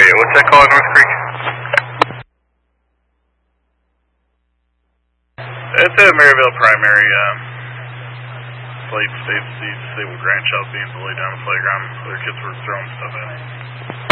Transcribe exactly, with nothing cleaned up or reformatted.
Yeah, what's that call at North Creek? It's a Maryville primary. Um, late state disabled grandchild being bullied down the playground. Their kids were throwing stuff at him.